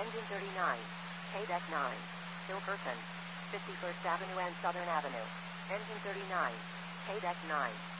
Engine 39. KDEC 9. Hill Person. 51st Avenue and Southern Avenue. Engine 39. KDEC 9.